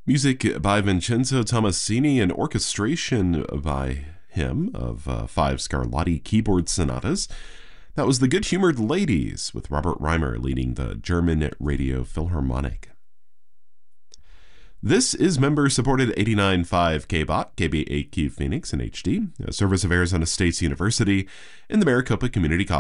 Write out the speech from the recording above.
Music by Vincenzo Tomasini and orchestration by him of 5 Scarlatti keyboard sonatas. That was The Good Humored Ladies with Robert Reimer leading the German Radio Philharmonic. This is member-supported 89.5 KBOT, KBAQ Phoenix in HD, a service of Arizona State University in the Maricopa Community College.